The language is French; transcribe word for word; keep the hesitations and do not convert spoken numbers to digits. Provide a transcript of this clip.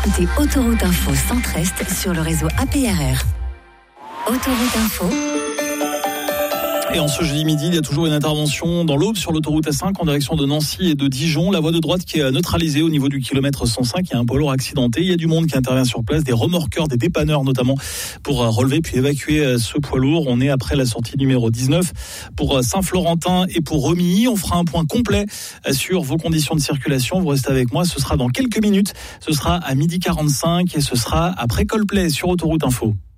Écoutez Autoroute Info Centre-Est sur le réseau A P R R. Autoroute Info. Et en ce jeudi midi, il y a toujours une intervention dans l'Aube sur l'autoroute A cinq en direction de Nancy et de Dijon. La voie de droite qui est neutralisée au niveau du kilomètre cent cinq. Il y a un poids lourd accidenté. Il y a du monde qui intervient sur place, des remorqueurs, des dépanneurs notamment, pour relever puis évacuer ce poids lourd. On est après la sortie numéro dix-neuf pour Saint-Florentin et pour Remilly. On fera un point complet sur vos conditions de circulation. Vous restez avec moi. Ce sera dans quelques minutes. Ce sera à midi quarante-cinq et ce sera après Coldplay sur Autoroute Info.